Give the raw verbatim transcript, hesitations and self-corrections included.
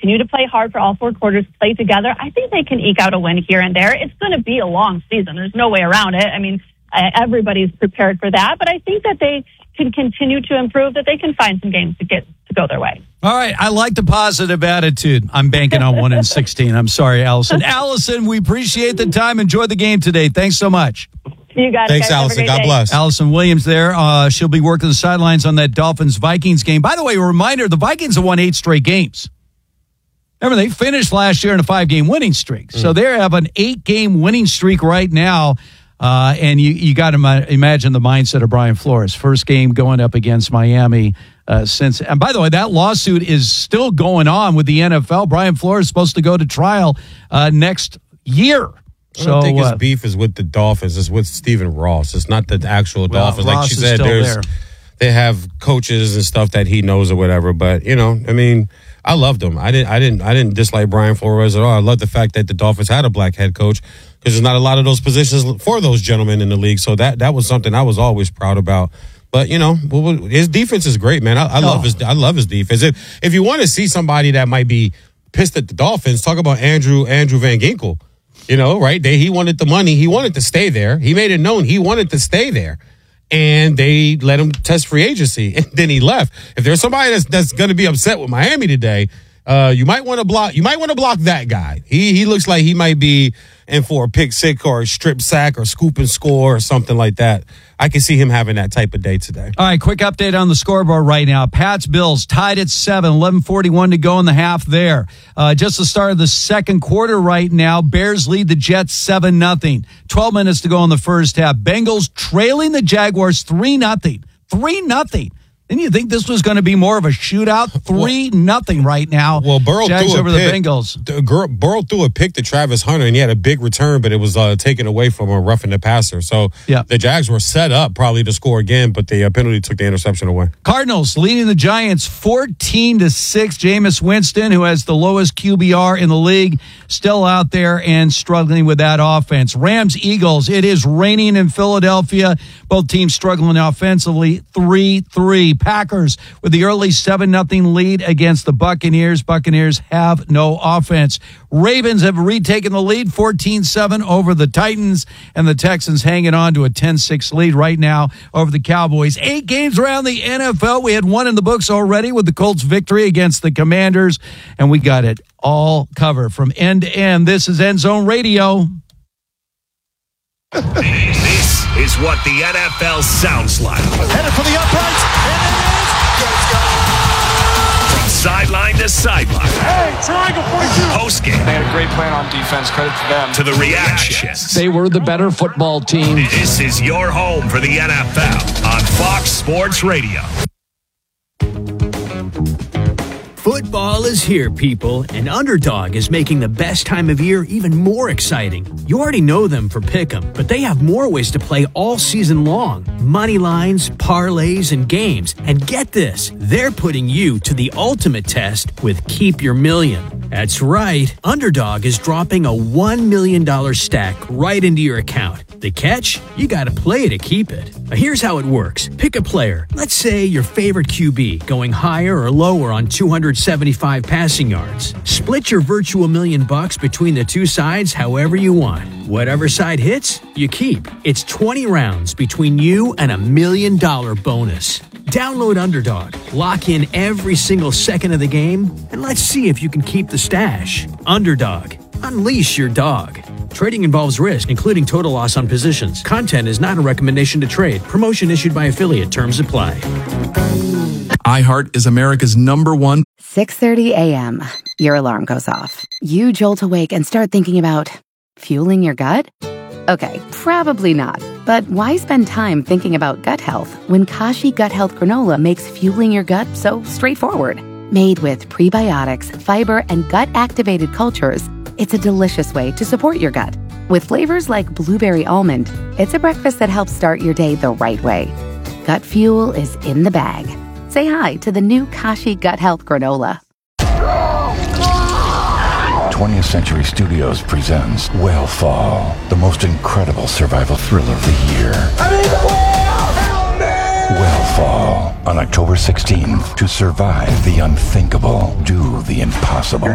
continue to play hard for all four quarters, play together, I think they can eke out a win here and there. It's going to be a long season. There's no way around it. I mean, uh, everybody's prepared for that, but I think that they can continue to improve, that they can find some games to get to go their way. All right. I like the positive attitude. I'm banking on one in sixteen. I'm sorry, Allison. Allison, we appreciate the time. Enjoy the game today. Thanks so much. You got it. Thanks, Allison. God bless. Allison Williams there. Uh, she'll be working the sidelines on that Dolphins-Vikings game. By the way, a reminder, the Vikings have won eight straight games. Remember, they finished last year in a five-game winning streak. Mm. So they have an eight-game winning streak right now. Uh, and you, you got to ma- imagine the mindset of Brian Flores. First game going up against Miami uh, since. And by the way, that lawsuit is still going on with the N F L. Brian Flores is supposed to go to trial uh, next year. I don't so, think his uh, beef is with the Dolphins. It's with Stephen Ross. It's not the actual well, Dolphins. Ross like she is said, still there's there. They have coaches and stuff that he knows or whatever. But you know, I mean, I loved him. I didn't. I didn't. I didn't dislike Brian Flores at all. I love the fact that the Dolphins had a black head coach because there's not a lot of those positions for those gentlemen in the league. So that that was something I was always proud about. But you know, his defense is great, man. I, I love oh. his. I love his defense. If if you want to see somebody that might be pissed at the Dolphins, talk about Andrew Andrew Van Ginkel. You know, right? They, he wanted the money. He wanted to stay there. He made it known he wanted to stay there. And they let him test free agency. And then he left. If there's somebody that's that's going to be upset with Miami today, uh, you might want to block. You might want to block that guy. He he looks like he might be in for a pick six or a strip sack or scoop and score or something like that. I can see him having that type of day today. All right, quick update on the scoreboard right now. Pats Bills tied at seven, eleven forty-one to go in the half there. Uh, just the start of the second quarter right now. Bears lead the Jets seven nothing. twelve minutes to go in the first half. Bengals trailing the Jaguars three nothing. three nothing. Didn't you think this was going to be more of a shootout? Three nothing right now. Well, Burrow Jags threw a over pick. the Bengals. The girl, Burrow threw a pick to Travis Hunter, and he had a big return, but it was uh, taken away from a roughing the passer. So yeah. the Jags were set up probably to score again, but the uh, penalty took the interception away. Cardinals leading the Giants fourteen to six. Jameis Winston, who has the lowest Q B R in the league, still out there and struggling with that offense. Rams Eagles. It is raining in Philadelphia. Both teams struggling offensively. three three. Packers with the early seven nothing lead against the Buccaneers. Buccaneers have no offense. Ravens have retaken the lead fourteen seven over the Titans, and the Texans hanging on to a ten six lead right now over the Cowboys. Eight games around the N F L. We had one in the books already with the Colts' victory against the Commanders, and we got it all covered from end to end. This is End Zone Radio. This is what the N F L sounds like. Headed for the uprights, and it is. From sideline to sideline. Hey, triangle forty-two. Post game. They had a great plan on defense. Credit to them. To the reactions. They were the better football team. This is your home for the N F L on Fox Sports Radio. Football is here, people, and Underdog is making the best time of year even more exciting. You already know them for Pick'em, but they have more ways to play all season long. Money lines, parlays, and games. And get this, they're putting you to the ultimate test with Keep Your Million. That's right, Underdog is dropping a one million dollars stack right into your account. The catch? You gotta play to keep it. Now here's how it works. Pick a player. Let's say your favorite Q B, going higher or lower on two hundred seventy-five passing yards. Split your virtual million bucks between the two sides however you want. Whatever side hits, you keep. It's twenty rounds between you and a million dollar bonus. Download Underdog, lock in every single second of the game, and let's see if you can keep the stash. Underdog, unleash your dog. Trading involves risk, including total loss on positions. Content is not a recommendation to trade. Promotion issued by affiliate. Terms apply. iHeart is America's number one. six thirty a.m. Your alarm goes off. You jolt awake and start thinking about fueling your gut? Okay, probably not. But why spend time thinking about gut health when Kashi Gut Health Granola makes fueling your gut so straightforward? Made with prebiotics, fiber, and gut-activated cultures, it's a delicious way to support your gut. With flavors like blueberry almond, it's a breakfast that helps start your day the right way. Gut fuel is in the bag. Say hi to the new Kashi Gut Health Granola. twentieth Century Studios presents Whale Fall, the most incredible survival thriller of the year. I need the whale! Help me! Whale Fall, on October sixteenth. To survive the unthinkable, do the impossible.